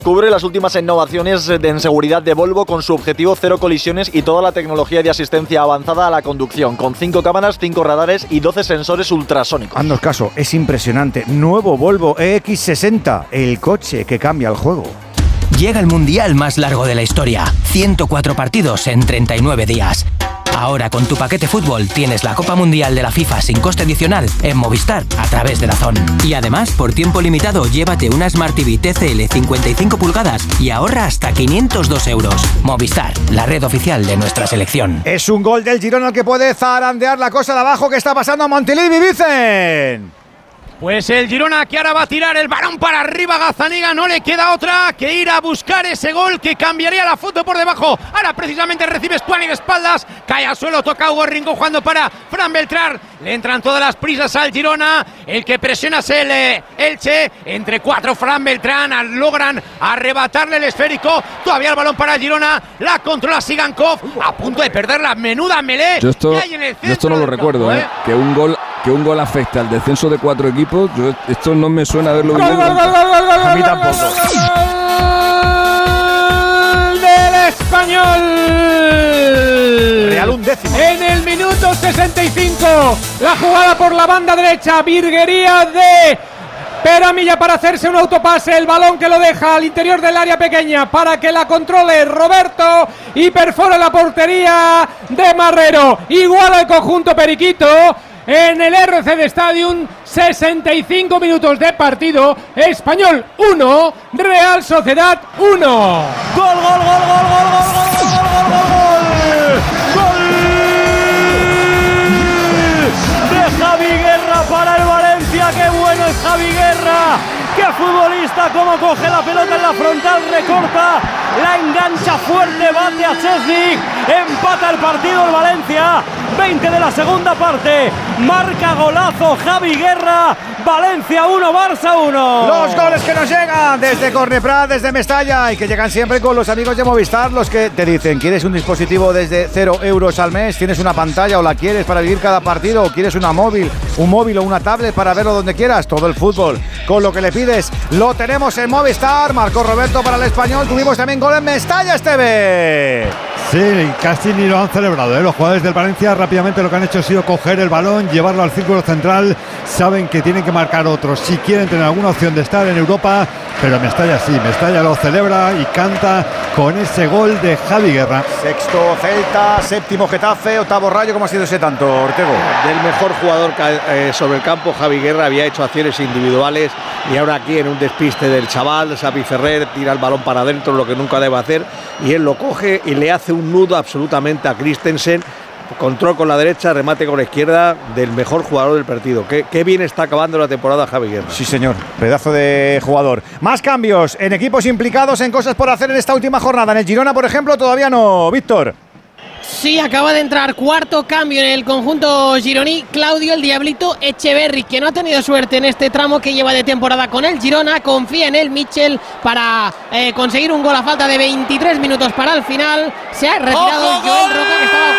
Cubre las últimas innovaciones en seguridad de Volvo con su objetivo cero colisiones y toda la tecnología de asistencia avanzada a la conducción, con 5 cámaras, 5 radares y 12 sensores ultrasónicos. Haznos caso, es impresionante. Nuevo Volvo EX60, el coche que cambia el juego. Llega el mundial más largo de la historia. 104 partidos en 39 días. Ahora con tu paquete fútbol tienes la Copa Mundial de la FIFA sin coste adicional en Movistar a través de DAZN. Y además, por tiempo limitado, llévate una Smart TV TCL 55 pulgadas y ahorra hasta 502 euros. Movistar, la red oficial de nuestra selección. Es un gol del Girona el que puede zarandear la cosa de abajo que está pasando a Montilivi, Vicen. Pues el Girona que ahora va a tirar el balón para arriba. Gazzaniga, no le queda otra que ir a buscar ese gol que cambiaría la foto por debajo. Ahora precisamente recibe Stuani de espaldas, cae al suelo, toca Hugo Rincón jugando para Fran Beltrán. Le entran todas las prisas al Girona. El que presiona es el Elche. Entre 4 Fran Beltrán logran arrebatarle el esférico. Todavía el balón para el Girona. La controla Sigankov. A punto de perder la menuda melee. Yo esto no lo recuerdo, que un gol afecte al descenso de 4 equipos. Esto no me suena a verlo vivido. A mí tampoco. ¡Gol del Español! Real un décimo. En el minuto 65, la jugada por la banda derecha, virguería de Peramilla para hacerse un autopase, el balón que lo deja al interior del área pequeña para que la controle Roberto y perfora la portería de Marrero. Iguala el conjunto periquito. En el RCD Stadium, 65 minutos de partido. Español 1, Real Sociedad 1. ¡Gol, gol, gol, gol, gol, gol, gol, gol, gol, gol! ¡Gol de Javi Guerra para el Valencia! ¡Qué bueno es Javi Guerra! ¡Qué futbolista! Cómo coge la pelota en la frontal, recorta, la engancha fuerte, bate a Chesney, empata el partido el Valencia. 20 de la segunda parte, marca golazo Javi Guerra. Valencia 1, Barça 1. Los goles que nos llegan desde Corneprat, desde Mestalla y que llegan siempre con los amigos de Movistar, los que te dicen, ¿quieres un dispositivo desde 0 euros al mes? ¿Tienes una pantalla o la quieres para vivir cada partido? ¿O quieres un móvil o una tablet para verlo donde quieras? Todo el fútbol con lo que le pides lo tenemos en Movistar. Marcó Roberto para el Español. Tuvimos también gol en Mestalla, Esteve. Sí, casi ni lo han celebrado, Los jugadores del Valencia rápidamente lo que han hecho ha sido coger el balón, llevarlo al círculo central. Saben que tienen que marcar otros si quieren tener alguna opción de estar en Europa. Pero Mestalla sí, Mestalla lo celebra y canta con ese gol de Javi Guerra. Sexto Celta, séptimo Getafe, octavo Rayo. ¿Cómo ha sido ese tanto, Ortego? Del mejor jugador sobre el campo, Javi Guerra, había hecho acciones individuales y ahora aquí en un despiste del chaval, Xavi Ferrer tira el balón para adentro, lo que nunca debe hacer, y él lo coge y le hace un nudo absolutamente a Christensen. Control con la derecha, remate con la izquierda del mejor jugador del partido. Qué bien está acabando la temporada Javi Guerra. Sí, señor, pedazo de jugador. Más cambios en equipos implicados en cosas por hacer en esta última jornada. En el Girona, por ejemplo, todavía no. Víctor. Sí, acaba de entrar cuarto cambio en el conjunto gironí, Claudio el Diablito Echeverri, que no ha tenido suerte en este tramo que lleva de temporada con el Girona. Confía en el Mitchell para conseguir un gol a falta de 23 minutos para el final. Se ha retirado Joel Roca, que estaba...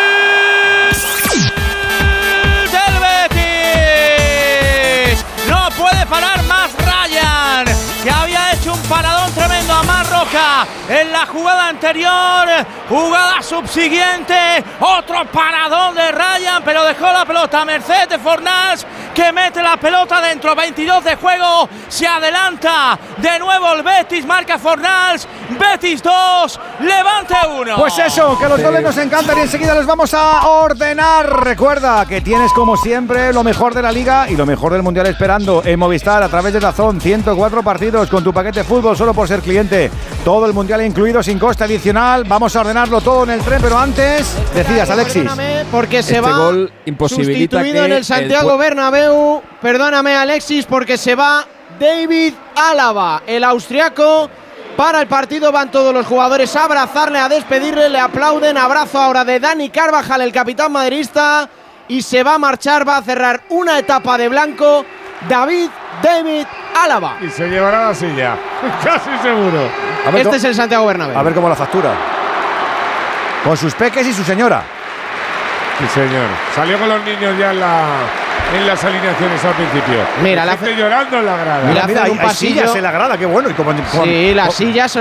¡Del Betis! No puede parar más Ryan, que había hecho un paradón tremendo a Marroca en la jugada anterior. Jugada subsiguiente, otro paradón de Ryan, pero dejó la pelota a merced de Fornals, que mete la pelota dentro. 22 de juego, se adelanta de nuevo el Betis, marca Fornals. Betis 2, Levante 1. Pues eso, que los goles nos encantan y enseguida los vamos a ordenar. Recuerda que tienes como siempre lo mejor de la Liga y lo mejor del Mundial esperando en Movistar a través de DAZN. 104 partidos con tu paquete fútbol solo por ser cliente. Todo el Mundial incluido sin coste adicional. Vamos a ordenarlo todo en el tren, pero antes decías, Alexis. Porque se va gol imposibilita sustituido en el Santiago Bernabéu. Perdóname, Alexis, porque se va David Álava, el austriaco. Para el partido van todos los jugadores a abrazarle, a despedirle, le aplauden. Abrazo ahora de Dani Carvajal, el capitán madridista, y se va a marchar, va a cerrar una etapa de blanco David Álava. Y se llevará la silla, casi seguro. Este es el Santiago Bernabéu. A ver cómo la factura. Con sus peques y su señora. Sí, señor. Salió con los niños ya en las alineaciones al principio. Mira, la gente llorando en la grada. Mira, hay sillas en la grada, qué bueno. Sí, las sillas